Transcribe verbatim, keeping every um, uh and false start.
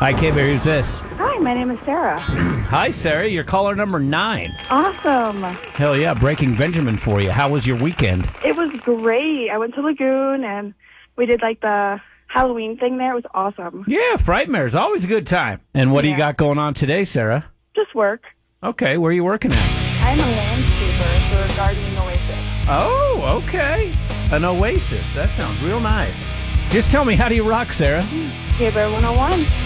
Hi, K-Bear. Who's this? Hi, my name is Sarah. Hi, Sarah. You're caller number nine. Awesome. Hell yeah, Breaking Benjamin for you. How was your weekend? It was great. I went to Lagoon, and we did, like, the Halloween thing there. It was awesome. Yeah, Frightmare's always a good time. And what do you Yeah. got going on today, Sarah? Just work. Okay, where are you working at? I'm a landscaper for a gardening oasis. Oh, okay. An oasis. That sounds real nice. Just tell me, how do you rock, Sarah? K-Bear one oh one.